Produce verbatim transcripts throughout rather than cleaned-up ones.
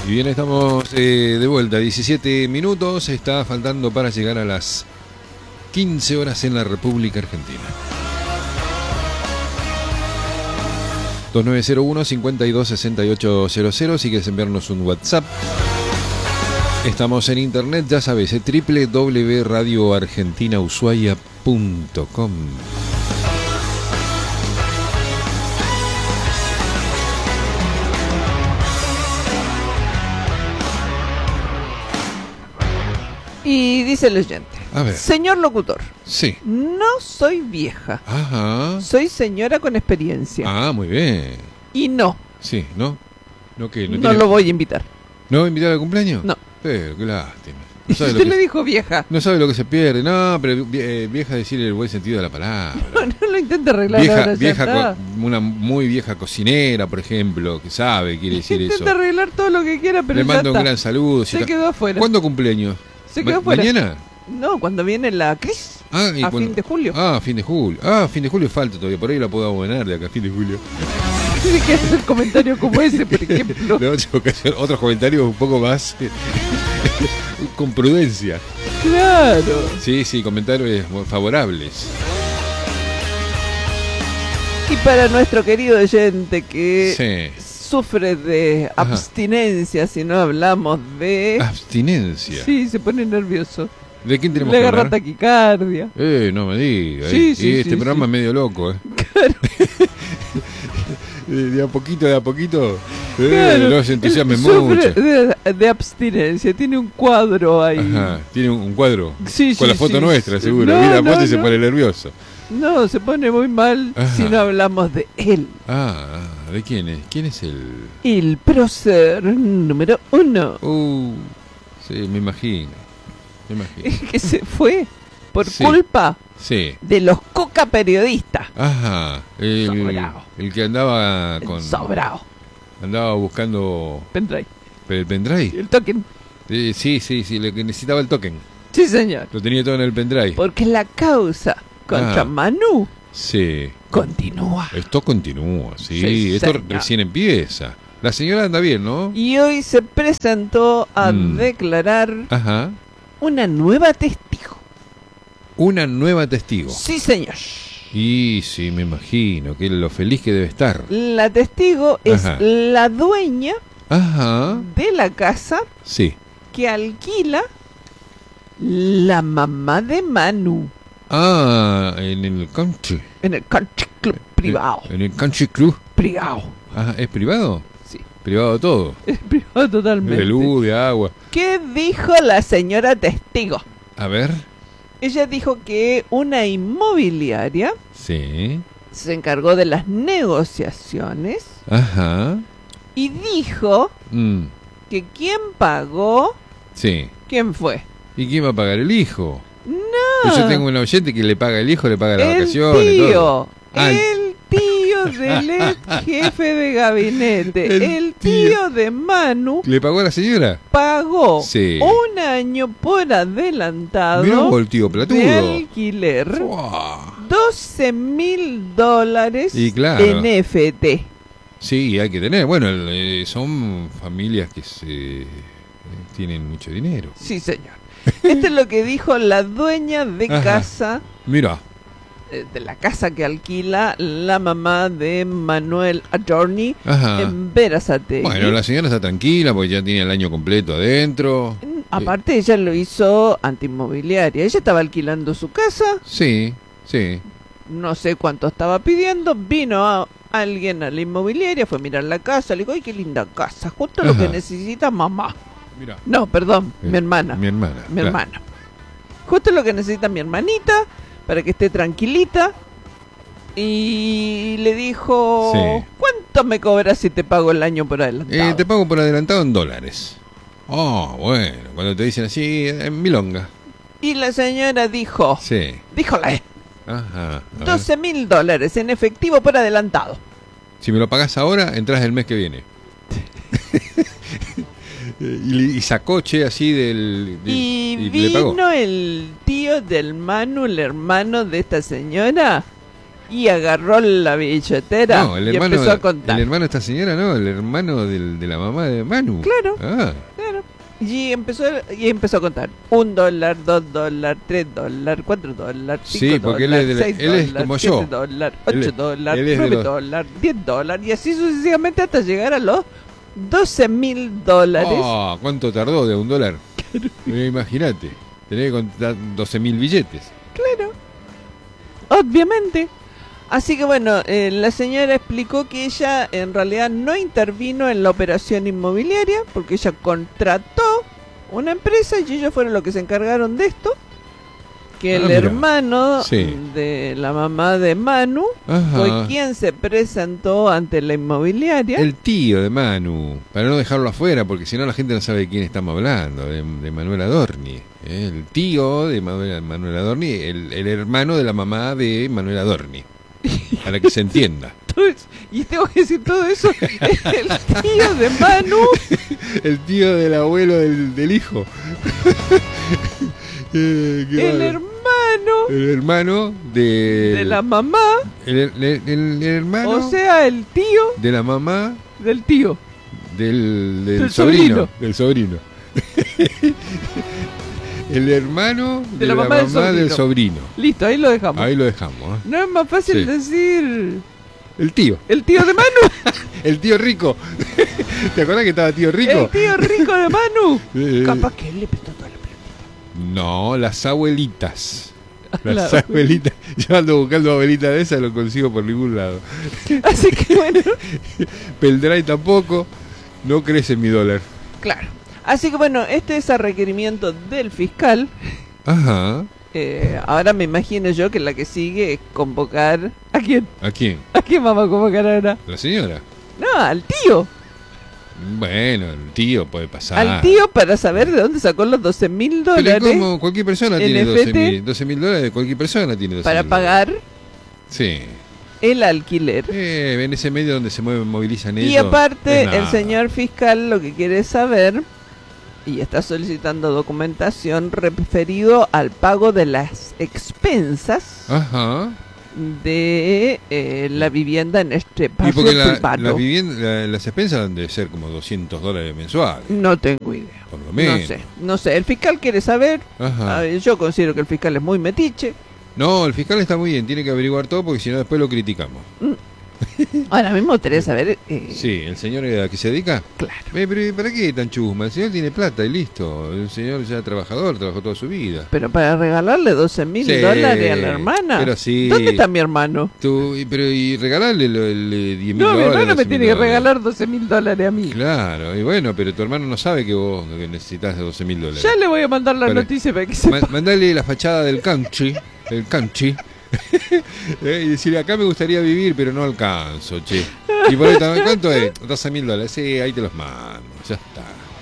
Y bien, estamos eh, de vuelta, diecisiete minutos, está faltando para llegar a las quince horas en la República Argentina. dos nueve cero uno, cinco dos seis ocho cero cero, si quieres enviarnos un WhatsApp. Estamos en internet, ya sabes, eh, doble u doble u doble u punto radio argentina ushuaia punto com. Y dice el oyente: A ver. Señor locutor, Sí. no soy vieja, Ajá. soy señora con experiencia. Ah, muy bien. Y no, Sí, ¿no? ¿No qué? ¿No, no tiene- lo voy a invitar. ¿No va a invitar al cumpleaños? No. Pero, qué lástima. Y No sabe, lo usted le que, dijo vieja. no sabe lo que se pierde. No, pero vie- eh, vieja decir el buen sentido de la palabra. No, no lo intente arreglar Vieja, ahora, ya vieja está. co- una muy vieja cocinera, por ejemplo, que sabe, quiere decir eso. Intente arreglar todo lo que quiera, pero Le ya mando un está. gran saludo. si Se está- quedó afuera. ¿Cuándo cumpleaños? Se quedó Ma- afuera. ¿Mañana? No, cuando viene la Cris, Ah, y a cuando- fin de julio. Ah, fin de julio. Ah, fin de julio falta todavía. Por ahí la puedo abonar de acá a fin de julio. Tiene que hacer comentarios como ese, por ejemplo. No, tengo que hacer otros comentarios un poco más con prudencia. Claro. Sí, sí, comentarios favorables. Y para nuestro querido oyente que Sí. sufre de Ajá. abstinencia si no hablamos de... Abstinencia. Sí, se pone nervioso. ¿De quién tenemos Le que agarra hablar? taquicardia. Eh, no me digas. Sí, eh. sí, Y sí, este sí. programa es medio loco, eh. de, de a poquito, de a poquito. Eh, Claro, no se entusiasmen él sufre mucho. De, de abstinencia, tiene un cuadro ahí. Ajá. Tiene un, un cuadro Sí, con sí, la foto sí. nuestra, seguro. No, Mira, no, vos y se no. pone nervioso. No, se pone muy mal Ajá. si no hablamos de él. Ah, ah, ¿de quién es? ¿Quién es el...? El prócer número uno. Uh, sí, me imagino. Me imagino. Que se fue por Sí. culpa Sí. de los coca periodistas. Ajá. El, Sobrao. el que andaba con... Sobrado. Andaba buscando Pendrive. el pendrive. El token. Eh, sí, sí, sí, le que necesitaba el token. Sí, señor. Lo tenía todo en el pendrive. Porque la causa contra Ah. Manu Sí. continúa. Esto continúa, sí. Sí, Esto señor. recién empieza. La señora anda bien, ¿no? Y hoy se presentó a Mm. declarar Ajá. una nueva testigo. Una nueva testigo. Sí, señor. Y sí, me imagino que lo feliz que debe estar. La testigo es Ajá. la dueña Ajá. de la casa Sí. que alquila la mamá de Manu Ah, en el country. en el country club privado. En el country club. Privado. Ajá, ¿es privado? Sí, Privado todo. es privado totalmente. De luz, de agua. ¿Qué dijo la señora testigo? A ver. Ella dijo que una inmobiliaria Sí. se encargó de las negociaciones Ajá. y dijo Mm. que quien pagó, Sí. ¿quién fue? ¿Y quién va a pagar? El hijo. No, Yo tengo un oyente que le paga el hijo, le paga las el vacaciones. tío, todo. Ah, el- el tío del ex jefe de gabinete, El el, tío. tío de Manu ¿Le pagó a la señora? pagó Sí. un año por adelantado Mirá vos el tío de platudo. alquiler, Fua. doce mil dólares Y claro. en F T. Sí, hay que tener. Bueno, el- eh, son familias que se eh, tienen mucho dinero. Sí, señor. Esto es lo que dijo la dueña de Ajá. casa, Mira. eh, de la casa que alquila la mamá de Manuel Adorni Ajá. en Berazategui. Bueno, la señora está tranquila porque ya tiene el año completo adentro. Mm, Aparte, ella lo hizo antiinmobiliaria. Ella estaba alquilando su casa, Sí, sí. no sé cuánto estaba pidiendo. Vino a alguien a la inmobiliaria, fue a mirar la casa. Le dijo: ¡ay, qué linda casa! Justo lo Ajá. que necesita mamá. Mira. No, perdón, Eh, mi hermana. Mi hermana. Mi claro. hermana. Justo lo que necesita mi hermanita para que esté tranquilita. Y le dijo: Sí. ¿cuánto me cobras si te pago el año por adelantado? Eh, te pago por adelantado en dólares. Oh, bueno, cuando te dicen así, en milonga. Y la señora dijo: Sí. díjole, Ajá. a ver. doce mil dólares en efectivo por adelantado. Si me lo pagas ahora, entras el mes que viene. y, y sacó, che, así del... del- Y le pagó. vino el tío del Manu, el hermano de esta señora, y agarró la billetera No, el y hermano, empezó a contar. el hermano de esta señora, no, el hermano del, de la mamá de Manu. Claro, Ah, claro. Y empezó, y empezó a contar. Un dólar, dos dólares, tres dólares, cuatro dólares, cinco Sí, porque él es dólares, de- seis él es dólares, como siete yo. dólares, Él ocho es- dólares, él es de nueve los- dólares, diez dólares, y así sucesivamente hasta llegar a los doce mil dólares. oh, ¿cuánto tardó de un dólar? Eh, Imagínate, tenés que contar doce mil billetes. Claro, obviamente. Así que bueno, eh, la señora explicó que ella en realidad no intervino en la operación inmobiliaria porque ella contrató una empresa y ellos fueron los que se encargaron de esto. Que Ah, el mira. hermano Sí. de la mamá de Manu Ajá. fue quien se presentó ante la inmobiliaria. El tío de Manu, para no dejarlo afuera, porque si no la gente no sabe de quién estamos hablando, de, de Manuel Adorni. ¿eh? El tío de Manuel, Manuel Adorni, el, el hermano de la mamá de Manuel Adorni. Para que se entienda. Entonces, y tengo que decir todo eso, el tío de Manu. El tío del abuelo del, del hijo. Eh, qué El bárbaro. hermano El hermano de, de la mamá, el, el- el- el hermano o sea, el tío de la mamá del tío. del, del Del sobrino, sobrino. del sobrino. El hermano de, De la mamá del del sobrino. Listo, ahí lo dejamos. Ahí lo dejamos. ¿eh? No es más fácil Sí. decir El tío, el tío de Manu, el tío rico. ¿Te acuerdas que estaba tío rico? el tío rico de Manu. Eh, Capaz que él le prestó toda la plata. No, las abuelitas. Las La- abuelitas. Yo ando buscando abuelitas de esas, lo consigo por ningún lado. Así que bueno, Peldray tampoco. No crece en mi dólar. claro. Así que bueno, este es a requerimiento del fiscal. Ajá. Eh, ahora me imagino yo que la que sigue es convocar... ¿A quién? ¿A quién? ¿A quién vamos a convocar ahora? La señora. No, al tío. Bueno, el tío puede pasar. Al tío para saber de dónde sacó los doce mil Pero dólares como cualquier persona tiene N F T, doce mil dólares, cualquier persona tiene doce para mil pagar dólares. Sí. el alquiler. Eh, en ese medio donde se mueven, movilizan ellos. Y aparte, es el nada. señor fiscal lo que quiere saber, y está solicitando documentación referido al pago de las expensas Ajá. de eh, la vivienda en este Y barrio porque la, privado. las viviendas, la- las expensas deben ser como doscientos dólares mensuales. No tengo idea. Por lo menos. No sé, no sé. El fiscal quiere saber. Ajá. A ver, yo considero que el fiscal es muy metiche. No, el fiscal está muy bien, tiene que averiguar todo porque si no después lo criticamos. Ahora mismo me gustaría saber. eh, Sí, el señor a qué se dedica. Claro. Eh, pero ¿para qué tan chusma? El señor tiene plata y listo. El señor ya trabajador, trabajó toda su vida. Pero para regalarle doce mil Sí, dólares a la hermana. pero sí. ¿Dónde está mi hermano? Tú, y- pero y regalarle lo- el, eh, diez mil No, mi dólares. hermano me doce mil tiene que dólares. regalar doce mil dólares a mí. Claro, y bueno, pero tu hermano no sabe que vos que necesitas de doce mil dólares. Ya le voy a mandar la Para- noticia para que sepa. Ma- mandale la fachada del country, el country, eh, y decirle, acá me gustaría vivir, pero no alcanzo, che. Y por ahí también, ¿cuánto es? doce mil dólares, sí, ahí te los mando, ya está.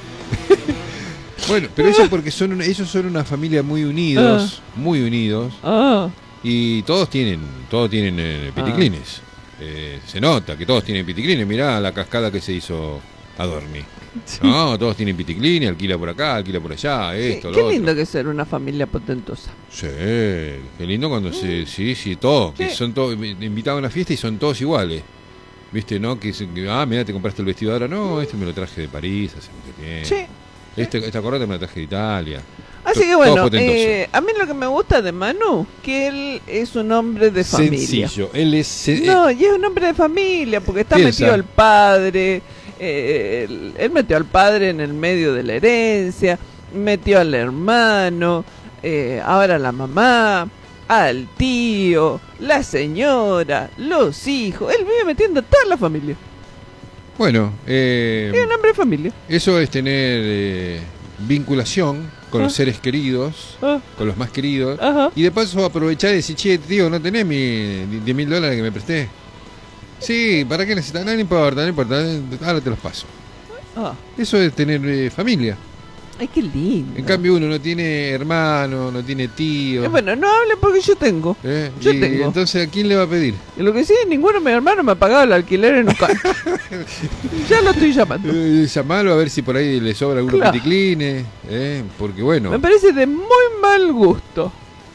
Bueno, pero ellos porque son una- ellos son una familia muy unidos, muy unidos, Ah, y todos tienen, todos tienen eh, piticlines. Eh, se nota que todos tienen piticlines, mirá la cascada que se hizo Adorni. No, todos tienen piticlines, alquila por acá, alquila por allá, sí, esto, lo qué otro. lindo que es ser una familia potentosa. Sí, qué lindo cuando se, sí, sí, todos, que Sí. son todos, me- me invitaban a una fiesta y son todos iguales. ¿Viste, no? Que, se- que, ah, mira, te compraste el vestido ahora, no, este me lo traje de París hace mucho tiempo. Sí. Este, esta corbata me la traje de Italia. Así To- que todo bueno, potentoso. eh, a mí lo que me gusta de Manu, que él es un hombre de familia. Sencillo, él es... se- No, y es un hombre de familia, porque está Piensa. metido el padre, eh, él, él metió al padre en el medio de la herencia, metió al hermano, eh, ahora la mamá, al tío, la señora, los hijos, él vive metiendo a toda la familia. Bueno, eh, Es un hombre de familia. eso es tener eh, vinculación con los Ah. seres queridos, Ah, con los más queridos. ajá. Y de paso aprovechar y decir, che, tío, ¿no tenés mi diez mil dólares que me presté? Sí, ¿para qué necesitas? No, no importa, no importa, eh, ahora te los paso. Ah, Eso es tener eh, familia. ay, qué lindo. En cambio uno no tiene hermano, no tiene tío. Eh, bueno, no hable porque yo tengo. ¿eh? yo Y tengo. entonces, ¿a quién le va a pedir? Y lo que sí, ninguno de mis hermanos me ha pagado el alquiler en un canto. Ya lo estoy llamando. Eh, llamalo a ver si por ahí le sobra algunos Claro. piticlines, ¿eh? Porque bueno, Me parece de muy mal gusto.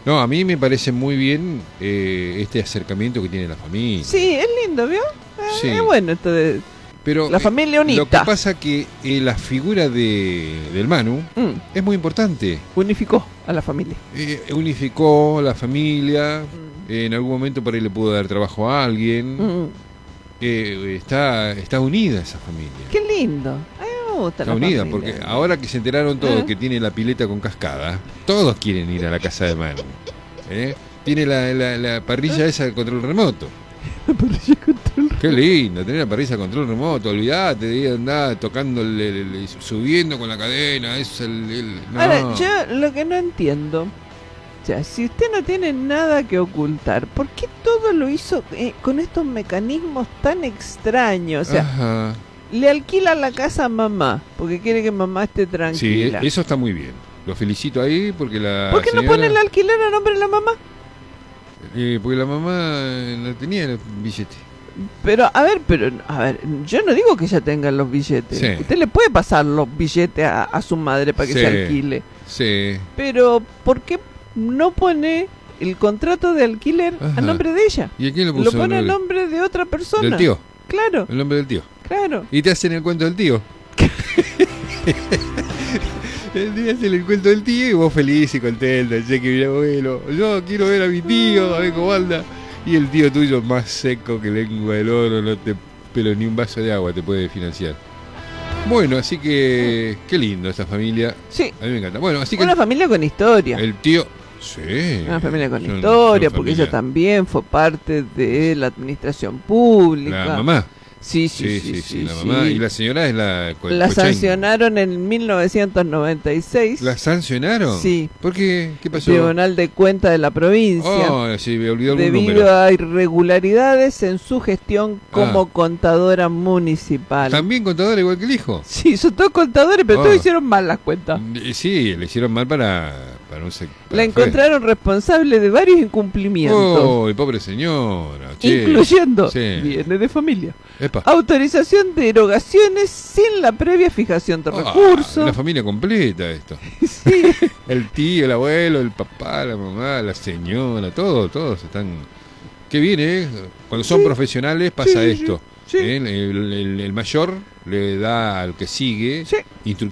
No, a mí me parece muy bien eh, este acercamiento que tiene la familia. Sí, es lindo, ¿vio? Eh, Sí. Es bueno esto de Pero la eh, familia unita. lo que pasa que eh, la figura de, del Manu Mm, es muy importante. unificó a la familia. Eh, unificó la familia. Mm. eh, en algún momento por ahí le pudo dar trabajo a alguien. Mm, Eh, está, está unida esa familia. Qué lindo. A mí me gusta Está la unida, familia. porque ahora que se enteraron todos Ah. que tiene la pileta con cascada, todos quieren ir a la casa de Manu. ¿eh? Tiene la, la, la parrilla esa de control remoto. Qué lindo, tener la parrilla de control remoto. Olvídate de ir a andar tocando, el, el- el- subiendo con la cadena. Es el, el- no. Ahora, yo lo que no entiendo, o sea, si usted no tiene nada que ocultar, ¿por qué todo lo hizo eh, con estos mecanismos tan extraños? O sea, Ajá. le alquila la casa a mamá, porque quiere que mamá esté Sí, tranquila. eso está muy bien. Lo felicito ahí porque la. ¿Por qué no señora- pone el alquiler a nombre de la mamá? Eh, porque la mamá no tenía el billete. Pero, a ver, pero, a ver, yo no digo que ella tenga los billetes. Sí. Usted le puede pasar los billetes a, a su madre para que Sí. se alquile. Sí. Pero, ¿por qué no pone el contrato de alquiler Ajá. a nombre de ella? ¿Y a quién lo Lo puso? pone a el, nombre de otra persona. del tío. Claro, El nombre del tío. claro. Y te hacen el cuento del tío. El día hacen el cuento del tío y vos feliz y contento. Sé que mi abuelo, yo quiero ver a mi tío, a ver cómo anda. Y el tío tuyo más seco que lengua del oro, no te, pero ni un vaso de agua te puede financiar. Bueno, así que qué lindo esta familia. Sí, A mí me encanta. Bueno, así que una familia con historia. el tío, sí. Una familia con son- historia, son porque familia. ella también fue parte de la administración pública. La mamá. Sí, Sí, sí, sí, sí, la mamá. sí. Y la señora es la. co- La cochain. sancionaron en mil novecientos noventa y seis. ¿La sancionaron? Sí. ¿Por qué? ¿Qué pasó? Tribunal de Cuentas de la provincia. Oh, sí, me olvidó algún debido número. a irregularidades en su gestión como Ah. contadora municipal. También contador igual que el hijo. Sí, son todos contadores, pero Oh. todos hicieron mal las cuentas. Eh, Sí, le hicieron mal para, para un sec- para La encontraron responsable de varios incumplimientos, Oh, el pobre señora. Che. incluyendo Sí. bienes de familia, Epa. autorización de erogaciones sin la previa fijación de Ah, recursos. la familia completa esto. Sí. El tío, el abuelo, el papá, la mamá, la señora, todos, todos están... Qué bien, ¿eh? Cuando son Sí. profesionales pasa Sí, sí, esto. sí. ¿eh? El, el- el mayor le da al que sigue Sí. instrucciones.